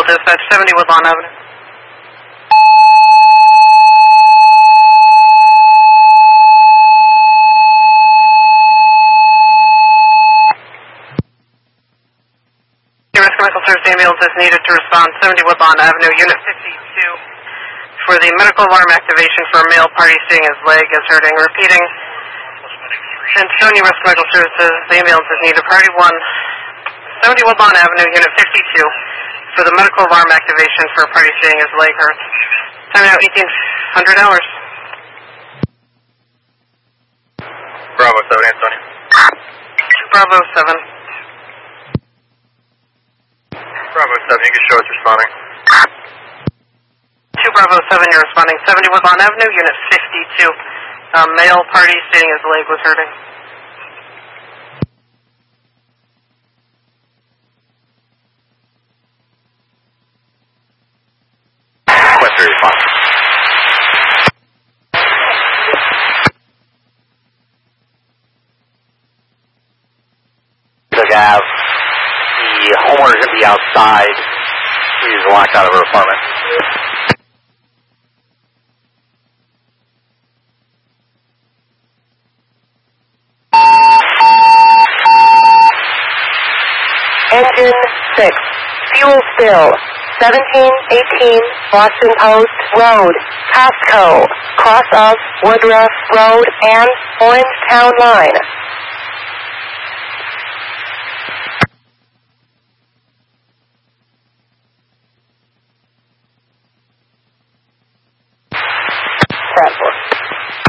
dispatch, 70 Woodlawn Avenue. Rescue Medical Service ambulance is needed to respond 70 Woodlawn Avenue, Unit 52, for the medical alarm activation for a male party seeing his leg is hurting. Repeating, Ansonia Rescue Medical Services, the ambulance is needed. Party 1, 70 Woodlawn Avenue, Unit 52, for the medical alarm activation for a party seeing his leg hurt. Time now 1800 hours. Bravo 7, Ansonia. Bravo 7. Bravo 7, you can show us responding. 2 Bravo 7, you're responding. 70 Woodlawn Avenue, Unit 52. Male party stating his leg was hurting. Request your response. Took out. The homeowner's going to be outside. She's locked out of her apartment. Engine 6, fuel spill, 1718 Boston Post Road, Costco, cross of Woodruff Road and Orange Town Line.